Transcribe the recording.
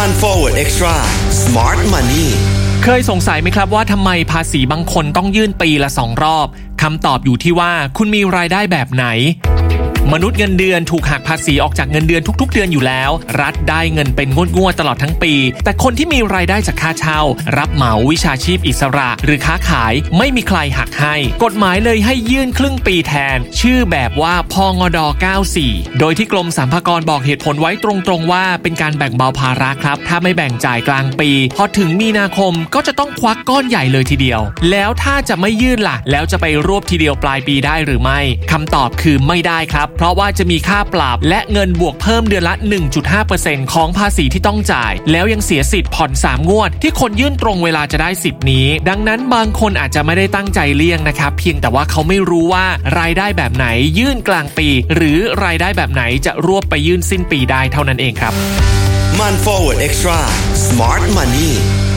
มัน Forward Extra Smart Money เคยสงสัยไหมครับว่าทำไมภาษีบางคนต้องยื่นปีละ2 รอบคำตอบอยู่ที่ว่าคุณมีรายได้แบบไหนมนุษย์เงินเดือนถูกหักภาษีออกจากเงินเดือนทุกๆเดือนอยู่แล้วรัฐได้เงินเป็นงวดๆตลอดทั้งปีแต่คนที่มีรายได้จากค่าเช่ารับเหมาวิชาชีพอิสระหรือค้าขายไม่มีใครหักให้กฎหมายเลยให้ยื่นครึ่งปีแทนชื่อแบบว่าพงด94โดยที่กรมสรรพากรบอกเหตุผลไว้ตรงๆว่าเป็นการแบ่งเบาภาระครับถ้าไม่แบ่งจ่ายกลางปีพอถึงมีนาคมก็จะต้องควักก้อนใหญ่เลยทีเดียวแล้วถ้าจะไม่ยื่นล่ะแล้วจะไปรวบทีเดียวปลายปีได้หรือไม่คำตอบคือไม่ได้ครับเพราะว่าจะมีค่าปรับและเงินบวกเพิ่มเดือนละ 1.5% ของภาษีที่ต้องจ่ายแล้วยังเสียสิทธิ์ผ่อน3 งวดที่คนยื่นตรงเวลาจะได้สิทธิ์นี้ดังนั้นบางคนอาจจะไม่ได้ตั้งใจเลี่ยงนะครับเพียงแต่ว่าเขาไม่รู้ว่ารายได้แบบไหนยื่นกลางปีหรือรายได้แบบไหนจะรวบไปยื่นสิ้นปีได้เท่านั้นเองครับมัน Forward Extra Smart Money